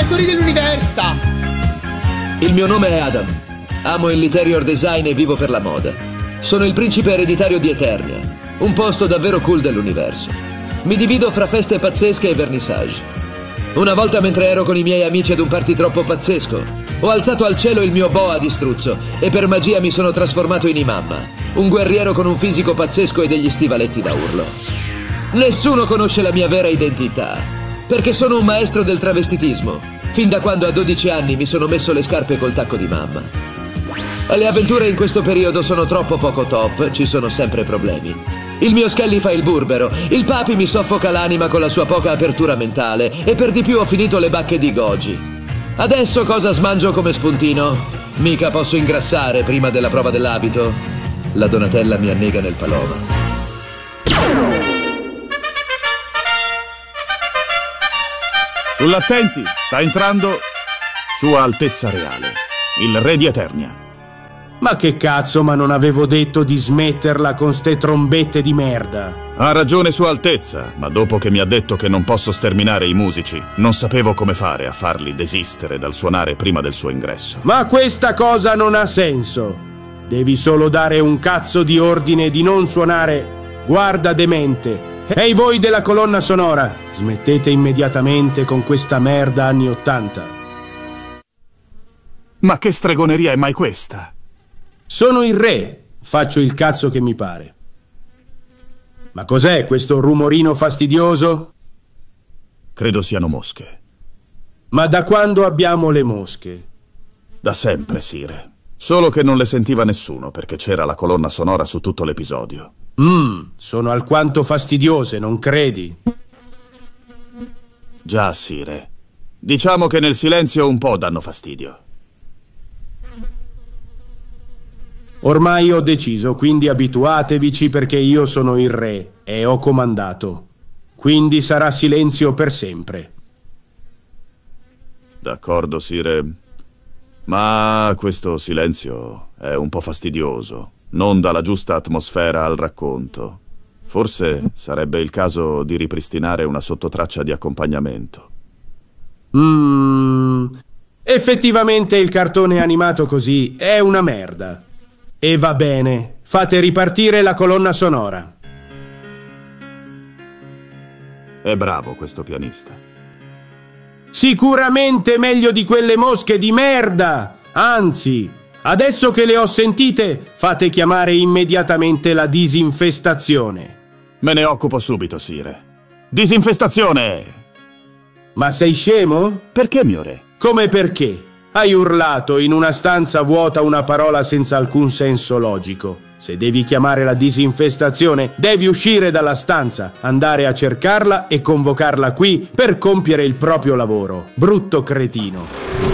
creatori dell'universo! Il mio nome è Adam. Amo il interior design e vivo per la moda. Sono il principe ereditario di Eternia, un posto davvero cool dell'universo. Mi divido fra feste pazzesche e vernissage. Una volta, mentre ero con i miei amici ad un party troppo pazzesco, ho alzato al cielo il mio boa di struzzo e per magia mi sono trasformato in Imamma, un guerriero con un fisico pazzesco e degli stivaletti da urlo. Nessuno conosce la mia vera identità, perché sono un maestro del travestitismo, fin da quando a 12 anni mi sono messo le scarpe col tacco di mamma. Le avventure in questo periodo sono troppo poco top, ci sono sempre problemi. Il mio Skelly fa il burbero, il Papi mi soffoca l'anima con la sua poca apertura mentale e per di più ho finito le bacche di Goji. Adesso cosa smangio come spuntino? Mica posso ingrassare prima della prova dell'abito? La Donatella mi annega nel Paloma. Sull'attenti, sta entrando Sua Altezza Reale, il Re di Eternia. Ma che cazzo, ma non avevo detto di smetterla con ste trombette di merda? Ha ragione Sua Altezza, ma dopo che mi ha detto che non posso sterminare i musici, non sapevo come fare a farli desistere dal suonare prima del suo ingresso. Ma questa cosa non ha senso. Devi solo dare un cazzo di ordine di non suonare. Guarda, demente. Ehi voi della colonna sonora, smettete immediatamente con questa merda anni '80. Ma che stregoneria è mai questa? Sono il re, faccio il cazzo che mi pare. Ma cos'è questo rumorino fastidioso? Credo siano mosche. Ma da quando abbiamo le mosche? Da sempre, Sire. Solo che non le sentiva nessuno perché c'era la colonna sonora su tutto l'episodio. Sono alquanto fastidiose, non credi? Già, Sire. Diciamo che nel silenzio un po' danno fastidio. Ormai ho deciso, quindi abituatevici perché io sono il re e ho comandato. Quindi sarà silenzio per sempre. D'accordo, Sire. Ma questo silenzio è un po' fastidioso. Non dà la giusta atmosfera al racconto. Forse sarebbe il caso di ripristinare una sottotraccia di accompagnamento. Effettivamente il cartone animato così è una merda. E va bene, fate ripartire la colonna sonora. È bravo questo pianista. Sicuramente meglio di quelle mosche di merda! Anzi, adesso che le ho sentite, fate chiamare immediatamente la disinfestazione. Me ne occupo subito, Sire. Disinfestazione! Ma sei scemo? Perché, mio re? Come perché? Hai urlato in una stanza vuota una parola senza alcun senso logico. Se devi chiamare la disinfestazione, devi uscire dalla stanza, andare a cercarla e convocarla qui per compiere il proprio lavoro. Brutto cretino.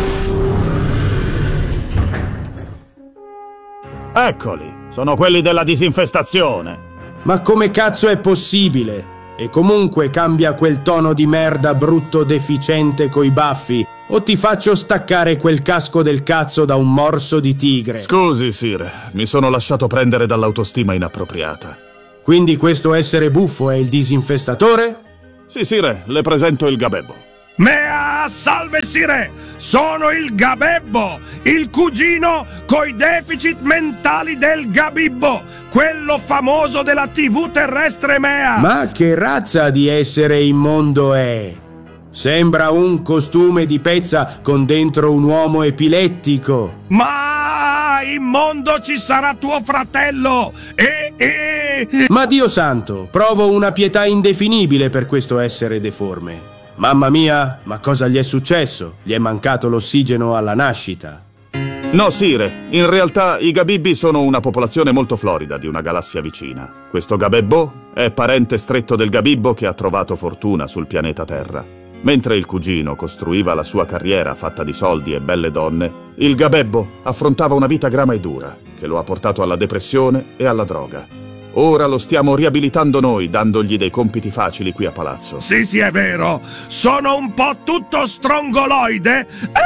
Eccoli, sono quelli della disinfestazione. Ma come cazzo è possibile? E comunque cambia quel tono di merda brutto deficiente coi baffi o ti faccio staccare quel casco del cazzo da un morso di tigre. Scusi, Sire, mi sono lasciato prendere dall'autostima inappropriata. Quindi questo essere buffo è il disinfestatore? Sì, Sire, le presento il Gabebbo. Mea, salve Sire! Sono il Gabebbo, il cugino coi deficit mentali del Gabibbo, quello famoso della TV terrestre Mea. Ma che razza di essere immondo è? Sembra un costume di pezza con dentro un uomo epilettico. Ma in mondo ci sarà tuo fratello Ma Dio santo, provo una pietà indefinibile per questo essere deforme. Mamma mia, ma cosa gli è successo? Gli è mancato l'ossigeno alla nascita. No, Sire, in realtà i Gabibbi sono una popolazione molto florida di una galassia vicina. Questo Gabebbo è parente stretto del Gabibbo che ha trovato fortuna sul pianeta Terra. Mentre il cugino costruiva la sua carriera fatta di soldi e belle donne, il Gabebbo affrontava una vita grama e dura, che lo ha portato alla depressione e alla droga. Ora lo stiamo riabilitando noi, dandogli dei compiti facili qui a palazzo. Sì, sì, è vero. Sono un po' tutto strongoloide.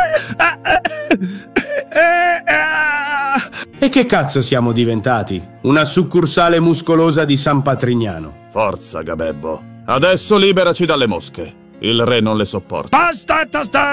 E che cazzo siamo diventati? Una succursale muscolosa di San Patrignano. Forza, Gabebbo. Adesso liberaci dalle mosche. Il re non le sopporta. Aspetta,